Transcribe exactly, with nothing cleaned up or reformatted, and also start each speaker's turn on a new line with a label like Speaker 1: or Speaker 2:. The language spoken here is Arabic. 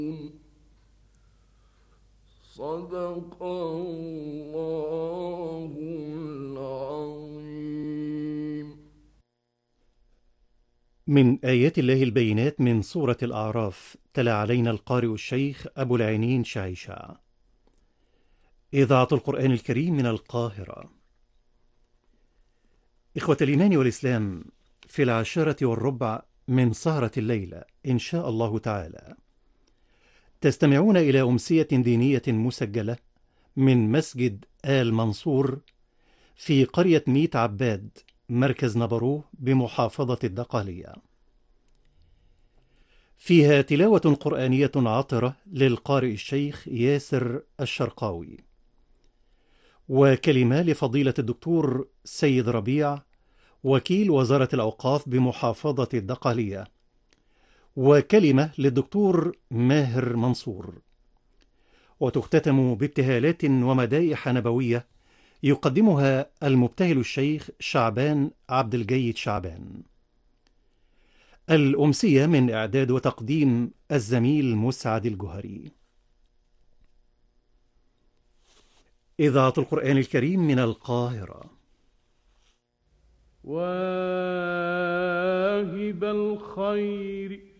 Speaker 1: صدق الله العظيم.
Speaker 2: من آيات الله البينات من سورة الأعراف. تلا علينا القارئ الشيخ أبو العينين شعيشع. إذاعة القرآن الكريم من القاهرة. إخوة الإيمان والإسلام، في العاشرة والربع من سهرة الليلة إن شاء الله تعالى تستمعون إلى أمسية دينية مسجلة من مسجد آل منصور في قرية ميت عباد، مركز نبروه بمحافظة الدقهلية. فيها تلاوة قرآنية عطرة للقارئ الشيخ ياسر الشرقاوي، وكلمة لفضيلة الدكتور سيد ربيع وكيل وزارة الأوقاف بمحافظة الدقهلية، وكلمة للدكتور ماهر منصور، وتختتم بابتهالات ومدائح نبوية يقدمها المبتهل الشيخ شعبان عبد الجيد شعبان. الأمسية من إعداد وتقديم الزميل مسعد الجهري. إذاعة القرآن الكريم من القاهرة.
Speaker 1: واهب الخير